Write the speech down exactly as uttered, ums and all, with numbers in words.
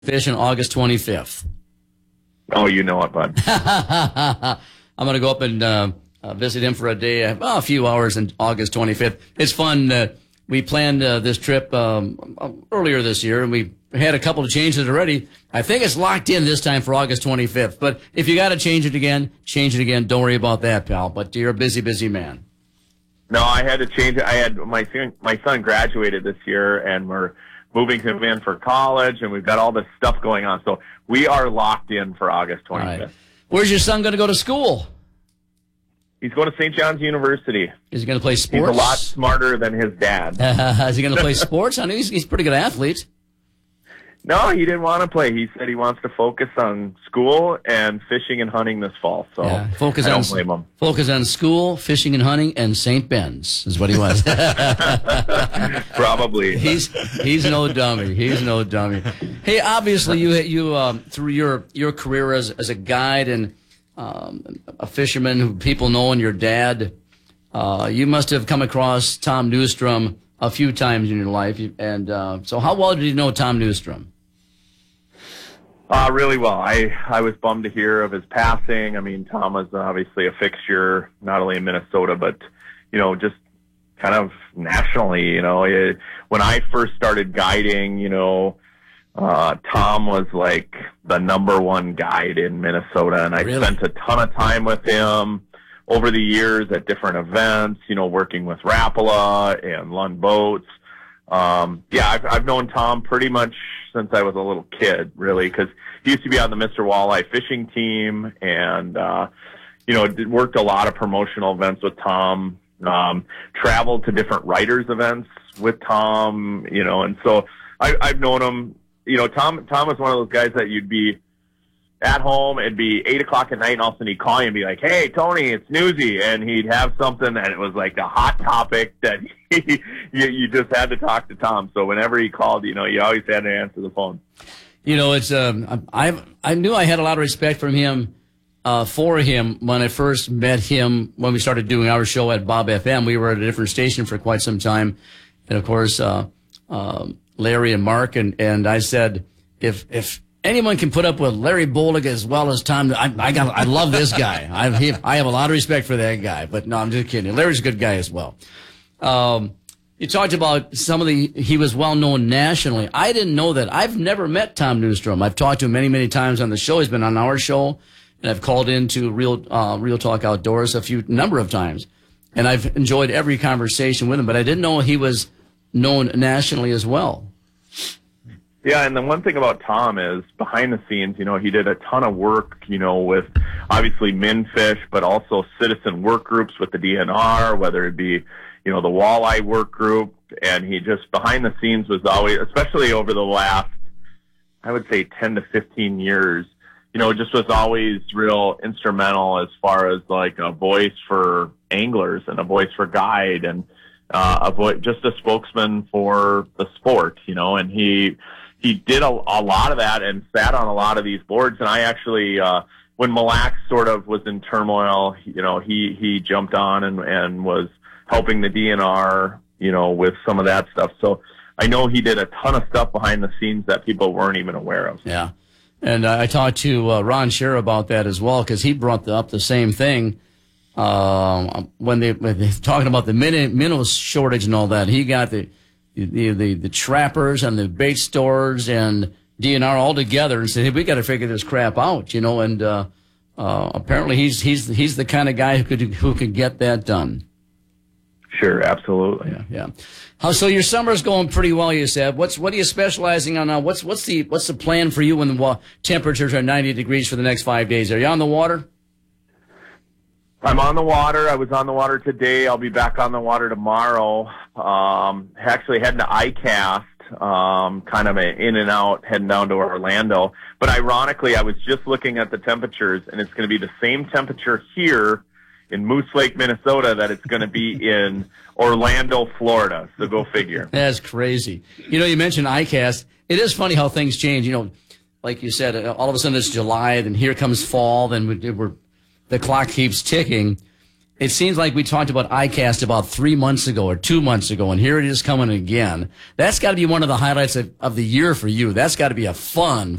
Fish on August twenty-fifth. Oh, you know it, bud. I'm going to go up and uh, uh, visit him for a day, uh, a few hours on August twenty-fifth. It's fun. Uh, we planned uh, this trip um, earlier this year, and we had a couple of changes already. I think it's locked in this time for August twenty-fifth. But if you got to change it again, change it again. Don't worry about that, pal. But you're a busy, busy man. No, I had to change it. I had my son, my son graduated this year, and we're moving him in for college, and we've got all this stuff going on. So we are locked in for August twenty-fifth. Right. Where's your son going to go to school? He's going to Saint John's University. Is he going to play sports? He's a lot smarter than his dad. Uh, is he going to play sports? I know he's, he's a pretty good athlete. No, he didn't want to play. He said he wants to focus on school and fishing and hunting this fall. So yeah, focus I don't on, blame him. Focus on school, fishing and hunting, and Saint Ben's is what he wants. Probably. He's he's no dummy. He's no dummy. Hey, obviously you you um, through your your career as as a guide and um, a fisherman who people know, and your dad, uh, you must have come across Tom Newstrom a few times in your life. And uh, so, how well did you know Tom Newstrom? Uh, really well. I, I was bummed to hear of his passing. I mean, Tom was obviously a fixture, not only in Minnesota, but, you know, just kind of nationally. You know, it, when I first started guiding, you know, uh, Tom was like the number one guide in Minnesota, and I Really? spent a ton of time with him over the years at different events, you know, working with Rapala and Lund Boats. Um, yeah, I've, I've known Tom pretty much since I was a little kid, really, because he used to be on the Mister Walleye fishing team, and, uh, you know, did, worked a lot of promotional events with Tom, um, traveled to different writers events with Tom, you know, and so I, I've known him. You know, Tom, Tom was one of those guys that you'd be at home, it'd be eight o'clock at night, and all of a sudden he'd call you and be like, "Hey, Tony, it's Newsy," and he'd have something, and it was like a hot topic that he, you, you just had to talk to Tom. So whenever he called, you know, you always had to answer the phone. You know, it's um, I I knew I had a lot of respect from him, uh, for him when I first met him when we started doing our show at Bob F M. We were at a different station for quite some time, and of course, uh, uh, Larry and Mark, and and I said, if if anyone can put up with Larry Bollig as well as Tom, I, I got I love this guy. I he, I have a lot of respect for that guy. But no, I'm just kidding. Larry's a good guy as well. Um, You talked about some of the, he was well known nationally. I didn't know that. I've never met Tom Newstrom. I've talked to him many, many times on the show. He's been on our show, and I've called into Real, uh, Real Talk Outdoors a few, number of times. And I've enjoyed every conversation with him, but I didn't know he was known nationally as well. Yeah, and the one thing about Tom is behind the scenes, you know, he did a ton of work, you know, with obviously MinFish, but also citizen work groups with the D N R, whether it be, you know, the walleye work group, and he just behind the scenes was always, especially over the last, I would say ten to fifteen years, you know, just was always real instrumental as far as like a voice for anglers and a voice for guide, and uh, a voice, just a spokesman for the sport, you know, and he, he did a, a lot of that and sat on a lot of these boards. And I actually, uh, when Mille Lacs sort of was in turmoil, you know, he, he jumped on and, and was helping the D N R, you know, with some of that stuff. So I know he did a ton of stuff behind the scenes that people weren't even aware of. Yeah. And uh, I talked to uh, Ron Scherer about that as well, because he brought up the same thing uh, when they when they talking about the minnow, minnow shortage and all that. He got the the, the the trappers and the bait stores and D N R all together and said, "Hey, we got to figure this crap out," you know. And uh, uh, apparently, he's he's he's the kind of guy who could who could get that done. Sure, absolutely. Yeah, yeah. How so? Your summer's going pretty well, you said. What's what are you specializing on now? What's what's the what's the plan for you when the wa- temperatures are ninety degrees for the next five days? Are you on the water? I'm on the water. I was on the water today. I'll be back on the water tomorrow. Um, actually heading to I CAST, um, kind of a in and out, heading down to Orlando. But ironically, I was just looking at the temperatures, and it's going to be the same temperature here in Moose Lake, Minnesota, that it's going to be in Orlando, Florida. So go figure. That's crazy. You know, you mentioned I CAST. It is funny how things change. You know, like you said, all of a sudden it's July, then here comes fall, then we're, the clock keeps ticking. It seems like we talked about iCast about three months ago or two months ago, and here it is coming again. That's got to be one of the highlights of, of the year for you. That's got to be a fun,